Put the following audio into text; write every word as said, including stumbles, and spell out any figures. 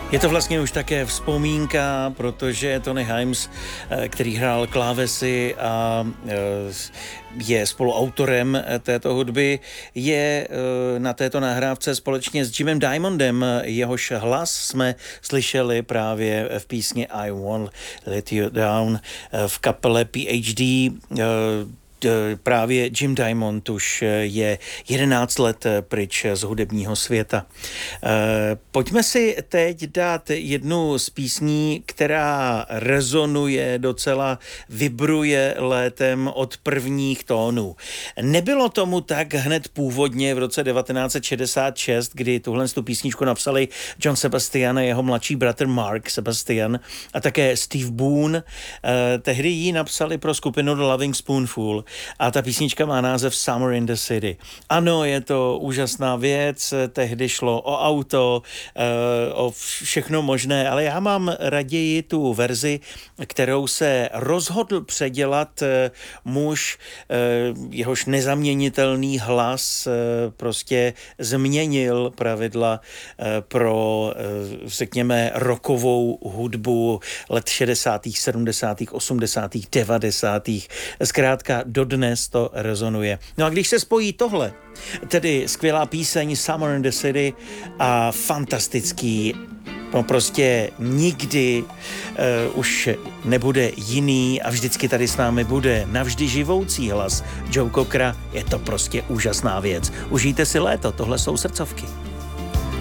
Je to vlastně už také vzpomínka, protože Tony Hymes, který hrál klávesy a je spoluautorem této hudby, je na této nahrávce společně s Jimem Diamondem. Jehož hlas jsme slyšeli právě v písni I Won't Let You Down v kapele P H D. Právě Jim Diamond už je jedenáct let pryč z hudebního světa. Pojďme si teď dát jednu z písní, která rezonuje docela, vibruje létem od prvních tónů. Nebylo tomu tak hned původně v roce devatenáct set šedesát šest, kdy tuhle tu písničku napsali John Sebastian a jeho mladší bratr Mark Sebastian a také Steve Boone. Tehdy ji napsali pro skupinu The Loving Spoonful. A ta písnička má název Summer in the City. Ano, je to úžasná věc, tehdy šlo o auto, o všechno možné, ale já mám raději tu verzi, kterou se rozhodl předělat muž, jehož nezaměnitelný hlas prostě změnil pravidla pro, řekněme, rockovou hudbu let šedesátých, sedmdesátých, osmdesátých, devadesátých. Zkrátka dodnes to rezonuje. No a když se spojí tohle, tedy skvělá píseň Summer in the City a fantastický, no prostě nikdy uh, už nebude jiný a vždycky tady s námi bude navždy živoucí hlas Joe Cockera, je to prostě úžasná věc. Užijte si léto, tohle jsou srdcovky.